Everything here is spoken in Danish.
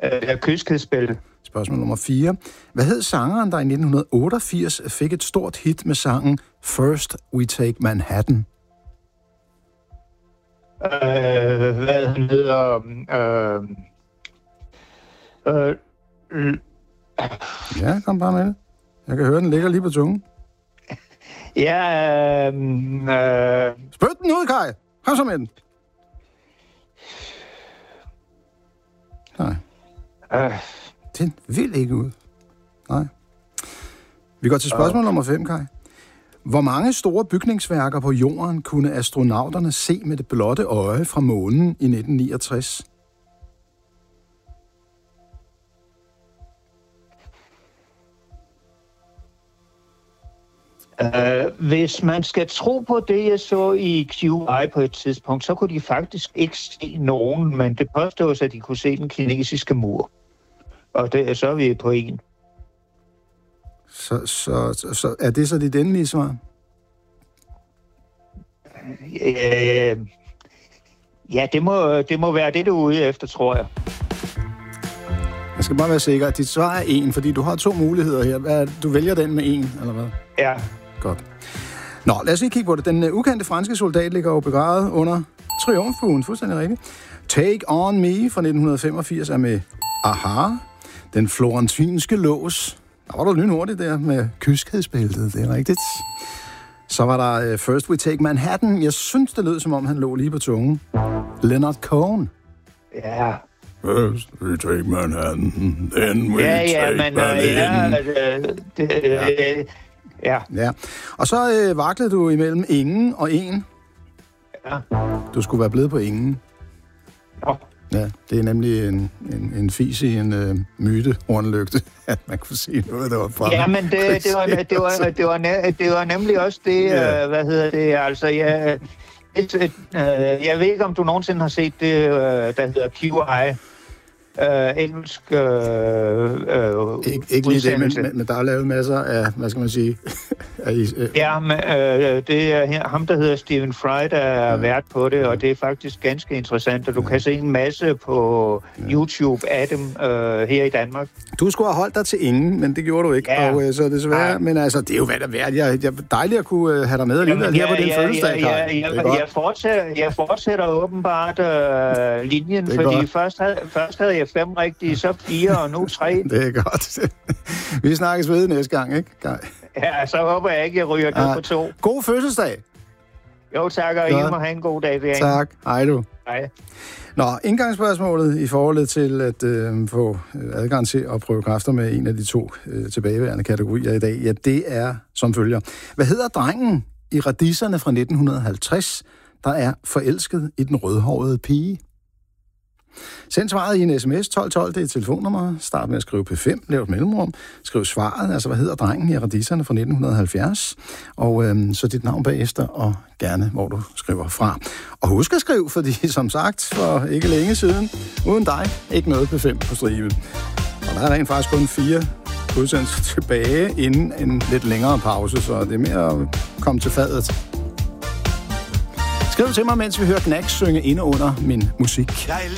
Kyskhedsbælte. Spørgsmål nummer 4. Hvad hed sangeren, der i 1988 fik et stort hit med sangen First We Take Manhattan? Hvad han hedder... Ja, kom bare med det. Jeg kan høre, den ligger lige på tungen. Ja, Spyt den ud, Kai! Kom så med den. Nej. Den vil ikke ud. Nej. Vi går til spørgsmål nummer 5, Kai. Hvor mange store bygningsværker på jorden kunne astronauterne se med det blotte øje fra månen i 1969? Hvis man skal tro på det, jeg så i QI på et tidspunkt, så kunne de faktisk ikke se nogen, men det påstås, at de kunne se den kinesiske mur. Og så er vi på en. Så er det så dit endelige svar? Ja, det må være det, du er ude efter, tror jeg. Jeg skal bare være sikker, at dit svar er 1, fordi du har 2 muligheder her. Du vælger den med 1, eller hvad? Ja. Godt. Nå, lad os lige kigge på det. Den ukendte franske soldat ligger jo begravet under triumfbuen, fuldstændig rigtigt. Take On Me fra 1985 er med Aha. Den florentinske lås. Der var du lynhurtigt der med Kyskhedsbæltet, det er rigtigt. Så var der First We Take Manhattan. Jeg synes, det lød, som om han lå lige på tungen. Leonard Cohen. Ja. First we take Manhattan, then we take Berlin. Ja. Og så vaklede du imellem ingen og en. Ja. Du skulle være blevet på ingen. Nå. Ja, det er nemlig en fis i en myte, hornlygte, at man kunne se noget, der var fremme. Ja, men det var nemlig også det, hvad hedder det, altså, jeg ved ikke, om du nogensinde har set det, der hedder QI. Engelsk ikke lige det, men der er lavet masser af, hvad skal man sige? Ja, men det er ham, der hedder Stephen Fry, der er vært på det, og det er faktisk ganske interessant, og du kan se en masse på YouTube af dem her i Danmark. Du skulle have holdt dig til ingen, men det gjorde du ikke, og så desværre, men altså, det er jo hvad der værd. Jeg dejligt at kunne have dig med alligevel her på din fødselsdag, Karl. Jeg fortsætter åbenbart linjen, fordi først havde jeg 5 rigtige, så 4, og nu 3. Det er godt. Vi snakkes ved næste gang, ikke, Kai? Ja, så håber jeg ikke, jeg ryger ned på 2. God fødselsdag! Jo, tak, og I må have en god dag. Tak. Hej du. Hej. Nå, indgangsspørgsmålet i forhold til at få adgang til at prøve kræfter med en af de 2 tilbageværende kategorier i dag, ja, det er som følger. Hvad hedder drengen i Radiserne fra 1950, der er forelsket i den rødhårede pige? Send svaret i en sms 1212, det er telefonnummer. Start med at skrive P5, lav et mellemrum. Skriv svaret, altså hvad hedder drengen i Radiserne fra 1970? Og så dit navn bagefter, og gerne hvor du skriver fra. Og husk at skrive, fordi som sagt, for ikke længe siden, uden dig, ikke noget P5 på stribe. Og der er rent faktisk kun 4 udsendelser tilbage inden en lidt længere pause, så det er mere at komme til fadet. Skriv til mig, mens vi hører Knacks synge inde under min musik.